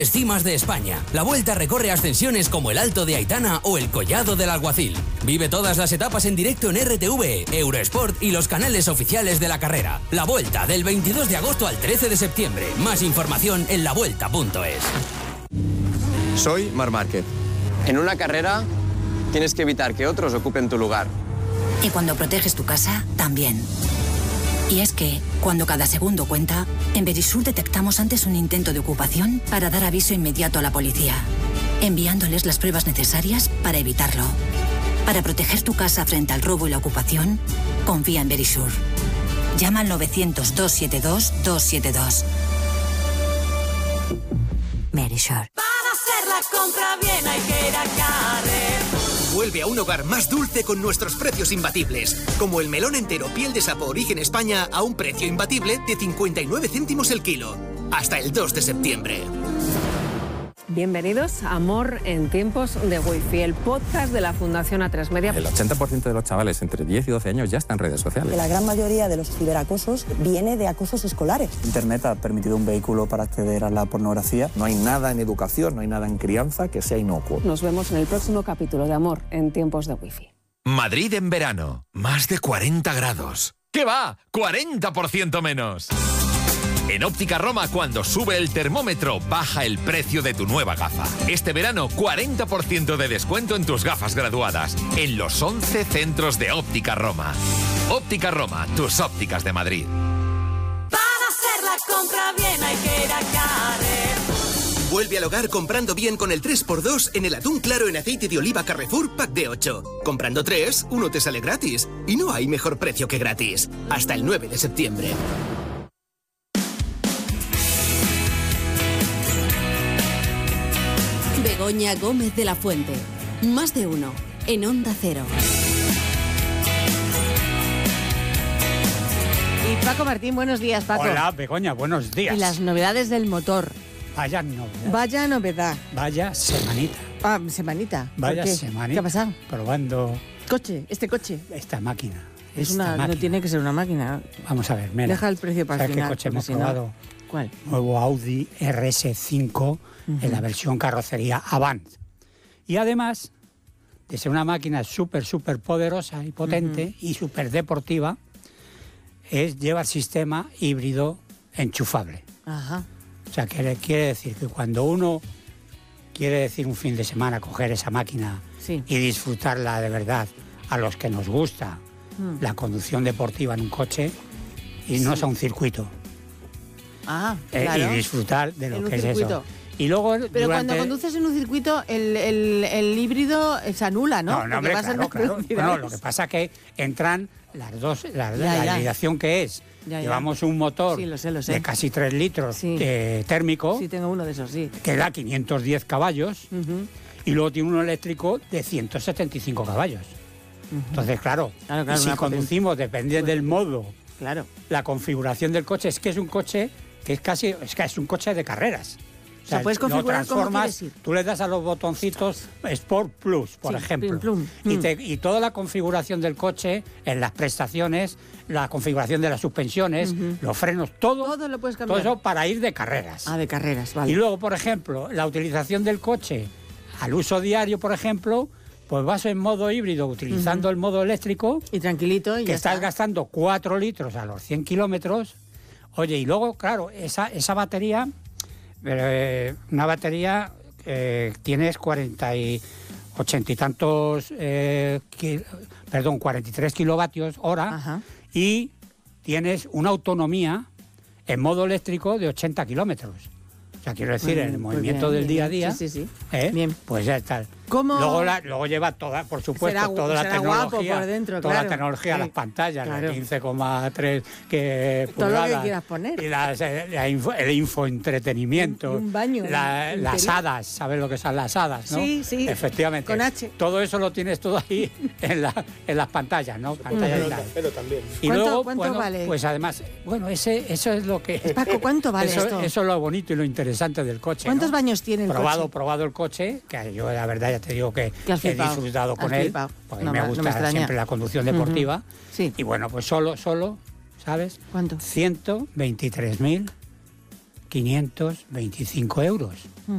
Cimas de España. La Vuelta recorre ascensiones como el Alto de Aitana o el Collado del Alguacil. Vive todas las etapas en directo en RTV, Eurosport y los canales oficiales de la carrera. La Vuelta, del 22 de agosto al 13 de septiembre. Más información en lavuelta.es. Soy Marc Márquez. En una carrera tienes que evitar que otros ocupen tu lugar. Y cuando proteges tu casa, también. Y es que, cuando cada segundo cuenta, en Verisur detectamos antes un intento de ocupación para dar aviso inmediato a la policía, enviándoles las pruebas necesarias para evitarlo. Para proteger tu casa frente al robo y la ocupación, confía en Verisur. Llama al 900-272-272. Verisur. Para hacer la compra bien hay que ir a Carrefour. Vuelve a un hogar más dulce con nuestros precios imbatibles, como el melón entero piel de sapo origen España a un precio imbatible de 59 céntimos el kilo. Hasta el 2 de septiembre. Bienvenidos a Amor en tiempos de Wi-Fi, el podcast de la Fundación A3 Media. El 80% de los chavales entre 10 y 12 años ya están en redes sociales. La gran mayoría de los ciberacosos viene de acosos escolares. Internet ha permitido un vehículo para acceder a la pornografía. No hay nada en educación, no hay nada en crianza que sea inocuo. Nos vemos en el próximo capítulo de Amor en tiempos de Wi-Fi. Madrid en verano, más de 40 grados. ¿Qué va? ¡40% menos! En Óptica Roma, cuando sube el termómetro, baja el precio de tu nueva gafa. Este verano, 40% de descuento en tus gafas graduadas, en los 11 centros de Óptica Roma. Óptica Roma, tus ópticas de Madrid. Para hacer la compra bien hay que ir a Carrefour. Vuelve al hogar comprando bien con el 3x2 en el atún claro en aceite de oliva Carrefour Pack de 8. Comprando 3, uno te sale gratis. Y no hay mejor precio que gratis. Hasta el 9 de septiembre. Begoña Gómez de la Fuente. Más de uno. En Onda Cero. Y Paco Martín, buenos días, Paco. Hola, Begoña, buenos días. Y las novedades del motor. Vaya novedad. Vaya novedad. Vaya semanita. Ah, semanita. Vaya ¿Qué? semanita. ¿Qué ha pasado? Probando... Este coche. Esta máquina. No tiene que ser una máquina. Vamos a ver, mira. Deja el precio para el final. ¿Sabes qué coche hemos probado? ¿Cuál? Nuevo Audi RS5 en la versión carrocería Avant. Y además de ser una máquina súper poderosa y potente y súper deportiva, lleva el sistema híbrido enchufable. Ajá. O sea, que quiere decir que cuando uno quiere decir un fin de semana coger esa máquina y disfrutarla de verdad, a los que nos gusta la conducción deportiva en un coche y no es a un circuito. Ah, claro. Y disfrutar de lo que es circuito. eso. Y luego, pero cuando conduces en un circuito, el híbrido se anula, ¿no? No, hombre, claro. Bueno, lo que pasa es que entran las dos, la hibridación que es. Llevamos un motor lo sé. de casi 3 litros térmico. Sí, tengo uno de esos, sí. Que da 510 caballos. Y luego tiene uno eléctrico de 175 caballos. Entonces, claro si conducimos, depende del modo, la configuración del coche, es que es un coche que es un coche de carreras. O sea, puedes configurar como quieres ir. Tú le das a los botoncitos Sport Plus, por ejemplo. Y toda la configuración del coche, en las prestaciones, la configuración de las suspensiones, los frenos, todo lo puedes cambiar. Todo eso para ir de carreras. Ah, de carreras, vale. Y luego, por ejemplo, la utilización del coche al uso diario, por ejemplo, pues vas en modo híbrido utilizando el modo eléctrico. Y tranquilito. Y que estás gastando 4 litros a los 100 kilómetros. Oye, y luego, claro, esa batería... una batería tienes 43 kilovatios hora y tienes una autonomía en modo eléctrico de 80 kilómetros. O sea, quiero decir, en el movimiento del día a día, bien. Pues ya está. ¿Cómo? Luego lleva toda, por supuesto, toda la tecnología, por dentro, toda la tecnología, las pantallas, las 15,3 pulgadas, todo lo que quieras poner. Y el infoentretenimiento, un baño, las hadas, ¿sabes lo que son las hadas, no? Sí. Efectivamente. Con H. Todo eso lo tienes todo ahí en las pantallas, ¿no? Pero también. Y luego, ¿Cuánto vale? Pues además, eso es lo que... Paco, ¿cuánto vale esto? Eso es lo bonito y lo interesante del coche. ¿Cuántos baños tiene el coche? Probado el coche, que yo la verdad ya te digo que he disfrutado con él, porque me gusta siempre la conducción deportiva. Sí. Y bueno, pues solo, ¿sabes? ¿Cuánto? 123.525 euros.